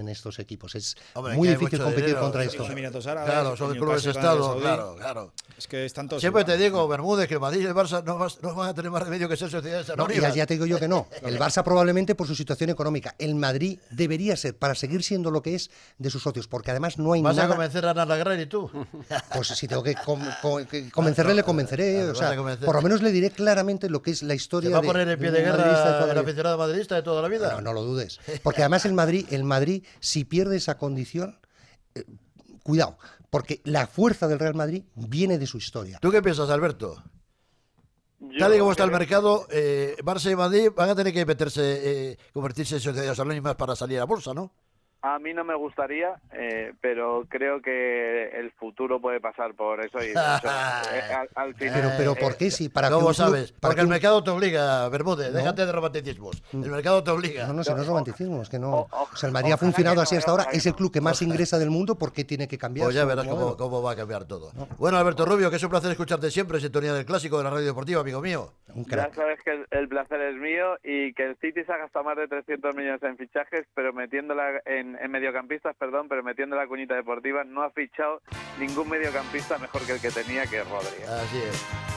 estos equipos. Es Hombre, muy que hay difícil mucho competir dinero, contra sí, estos. Los Emiratos Árabes, Claro, son el clubes Newcastle con Arabia Estado, Saudí. claro. Es que están todos Siempre igual. te digo, Bermúdez, que el Madrid y el Barça no van a tener más remedio que ser sociedades No, anónimas. ya te digo yo que no. El Barça probablemente por su situación económica. El Madrid debería ser, para seguir siendo lo que es, de sus socios, porque además no hay ¿Vas a nada... convencer a Nalagran y tú? Pues si tengo que convencerle, le convenceré. Lo O sea, vas a convencer. por lo menos le diré claramente lo que es la historia ¿Se va a poner en pie de un madridista de guerra toda la el vida. aficionado madridista de toda la vida? No lo dudes. Porque además el Madrid, si pierde esa condición, cuidado, porque la fuerza del Real Madrid viene de su historia. ¿Tú qué piensas, Alberto? Yo Tal y como está el creo- mercado, Barça y Madrid van a tener que convertirse en sociedades anónimas para salir a bolsa, ¿no? A mí no me gustaría, pero creo que el futuro puede pasar por eso y de hecho, al final... Pero ¿por qué si para que ¿Cómo un club- sabes? para Porque que el un- mercado te obliga, Bermúdez, No. déjate de romanticismos. El mercado te obliga. No, si no es romanticismo, es que no. O O sea, el Madrid ha ojalá funcionado que así no, hasta ahora, ojalá que es el no. club que más ingresa del mundo, ¿por qué tiene que cambiar? Pues ya su verás modelo? cómo va a cambiar todo. Bueno, Alberto Rubio, que es un placer escucharte siempre en Sintonía del Clásico de la Radio Deportiva, amigo mío. Un Ya crack. sabes que el placer es mío y que el City se ha gastado más de 300 millones en fichajes, pero metiéndola en mediocampistas, pero metiendo la cuñita deportiva, no ha fichado ningún mediocampista mejor que el que tenía, que es Rodri. Así es.